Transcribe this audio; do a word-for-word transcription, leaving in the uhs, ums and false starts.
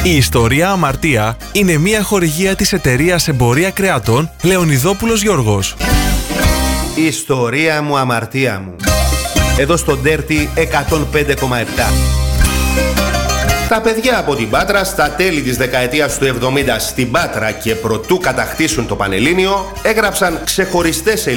Η ιστορία Αμαρτία είναι μια χορηγία της εταιρείας Εμπορία Κρεατών Λεωνιδόπουλος Γιώργος. Η ιστορία μου, αμαρτία μου. Εδώ στο Dirty εκατόν πέντε κόμμα επτά. Τα παιδιά από την Πάτρα στα τέλη της δεκαετίας του εβδομήντα στην Πάτρα και προτού κατακτήσουν το Πανελλήνιο έγραψαν ξεχωριστές